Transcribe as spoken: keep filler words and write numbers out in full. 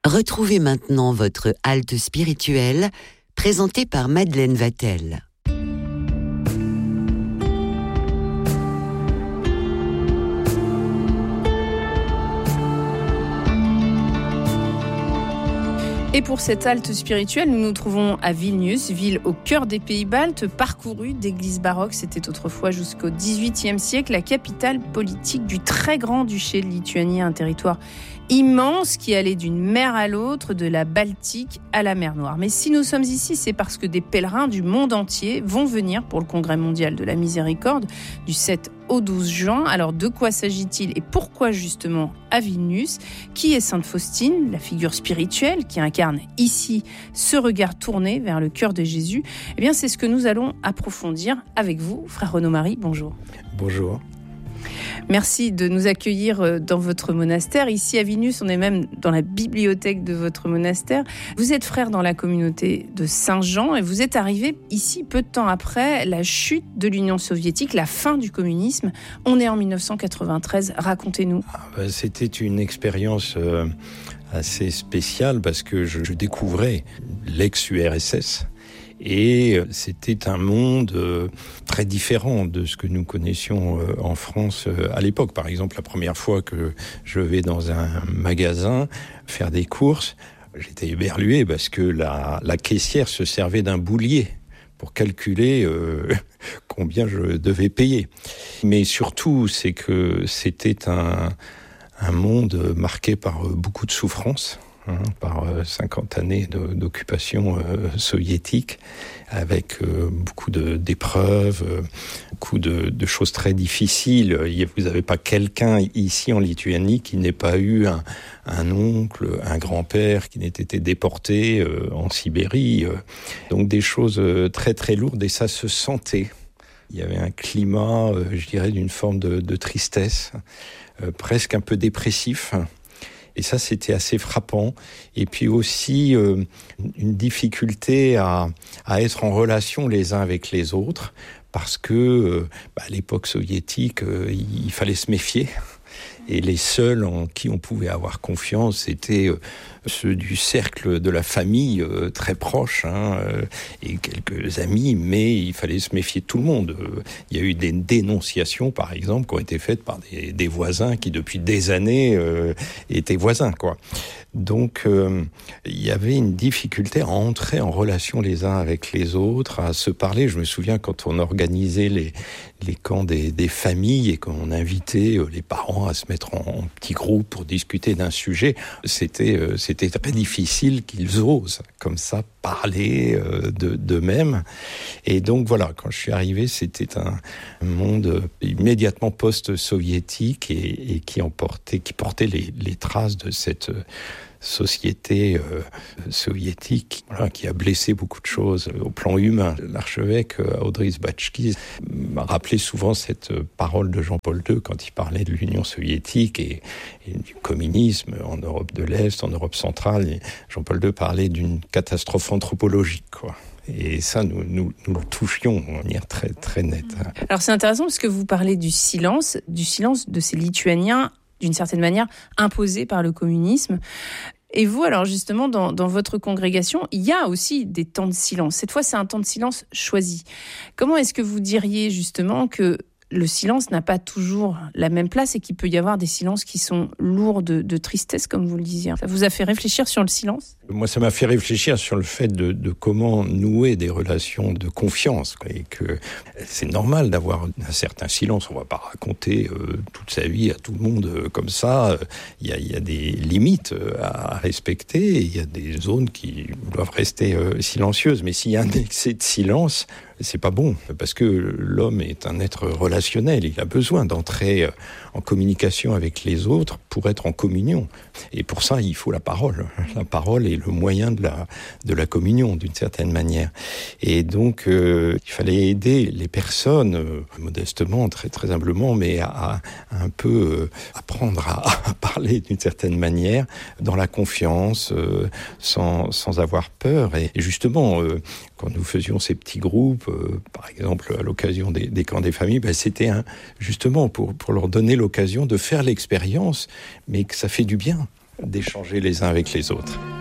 Retrouvez maintenant votre halte spirituelle, présentée par Madeleine Vatel. Et pour cette halte spirituelle, nous nous trouvons à Vilnius, ville au cœur des pays baltes, parcourue d'églises baroques. C'était autrefois jusqu'au dix-huitième siècle la capitale politique du très grand duché de Lituanie, un territoire immense qui allait d'une mer à l'autre, de la Baltique à la mer Noire. Mais si nous sommes ici, c'est parce que des pèlerins du monde entier vont venir pour le Congrès mondial de la miséricorde du sept au douze juin. Alors de quoi s'agit-il et pourquoi justement à Vilnius ? Qui est Sainte Faustine, la figure spirituelle qui incarne ici ce regard tourné vers le cœur de Jésus ? Eh bien c'est ce que nous allons approfondir avec vous, frère Renaud-Marie. Bonjour. Bonjour. Merci de nous accueillir dans votre monastère. Ici à Vilnius, on est même dans la bibliothèque de votre monastère. Vous êtes frère dans la communauté de Saint-Jean et vous êtes arrivé ici peu de temps après la chute de l'Union soviétique, la fin du communisme. On est en dix-neuf cent quatre-vingt-treize. Racontez-nous. C'était une expérience euh, assez spéciale parce que je, je découvrais l'ex-U R S S. Et c'était un monde euh, très différent de ce que nous connaissions euh, en France euh, à l'époque. Par exemple, la première fois que je vais dans un magasin faire des courses, j'étais éberlué parce que la, la caissière se servait d'un boulier pour calculer euh, combien je devais payer. Mais surtout, c'est que c'était un, un monde marqué par beaucoup de souffrances. Hein, par cinquante années de, d'occupation euh, soviétique, avec euh, beaucoup de, d'épreuves, euh, beaucoup de, de choses très difficiles. Vous n'avez pas quelqu'un ici en Lituanie qui n'ait pas eu un, un oncle, un grand-père qui n'ait été déporté euh, en Sibérie. Euh. Donc des choses euh, très très lourdes et ça se sentait. Il y avait un climat, euh, je dirais, d'une forme de, de tristesse, euh, presque un peu dépressif. Et ça, c'était assez frappant. Et puis aussi, euh, une difficulté à, à être en relation les uns avec les autres, parce que, euh, bah, à l'époque soviétique, euh, il fallait se méfier. Et les seuls en qui on pouvait avoir confiance, c'était euh, ceux du cercle de la famille euh, très proche, hein, euh, et quelques amis, mais il fallait se méfier de tout le monde. Euh, il y a eu des dénonciations, par exemple, qui ont été faites par des, des voisins qui, depuis des années, euh, étaient voisins, quoi. Donc, euh, il y avait une difficulté à entrer en relation les uns avec les autres, à se parler. Je me souviens quand on organisait les, les camps des, des familles et qu'on invitait les parents à se mettre en, en petits groupes pour discuter d'un sujet, c'était, euh, c'était très difficile qu'ils osent, comme ça, parler euh, de, d'eux-mêmes. Et donc, voilà, quand je suis arrivé, c'était un monde immédiatement post-soviétique et, et qui, emportait, qui portait les, les traces de cette société euh, soviétique, voilà, qui a blessé beaucoup de choses au plan humain. L'archevêque euh, Audrys Bačkis m'a rappelé souvent cette parole de Jean-Paul deux quand il parlait de l'Union soviétique et, et du communisme en Europe de l'Est, en Europe centrale. Et Jean-Paul deux parlait d'une catastrophe anthropologique, quoi. Et ça, nous, nous, nous le touchions de manière très, très nette. Alors c'est intéressant parce que vous parlez du silence, du silence de ces Lituaniens, d'une certaine manière imposés par le communisme. Et vous, alors justement, dans, dans votre congrégation, il y a aussi des temps de silence. Cette fois, c'est un temps de silence choisi. Comment est-ce que vous diriez justement que le silence n'a pas toujours la même place et qu'il peut y avoir des silences qui sont lourds de, de tristesse, comme vous le disiez. Ça vous a fait réfléchir sur le silence ? Moi, ça m'a fait réfléchir sur le fait de, de comment nouer des relations de confiance. Et que c'est normal d'avoir un certain silence. On ne va pas raconter euh, toute sa vie à tout le monde euh, comme ça. Il y a, il y a des limites à respecter. Il y a des zones qui doivent rester euh, silencieuses. Mais s'il y a un excès de silence, c'est pas bon, parce que l'homme est un être relationnel, il a besoin d'entrer en communication avec les autres pour être en communion. Et pour ça, il faut la parole. La parole est le moyen de la, de la communion, d'une certaine manière. Et donc, euh, il fallait aider les personnes, euh, modestement, très très humblement, mais à, à un peu euh, apprendre à, à parler d'une certaine manière, dans la confiance, euh, sans, sans avoir peur. Et, et justement, euh, quand nous faisions ces petits groupes, euh, par exemple à l'occasion des, des camps des familles, ben, c'était un, justement pour, pour leur donner l'occasion de faire l'expérience, mais que ça fait du bien. d'échanger les uns avec les autres.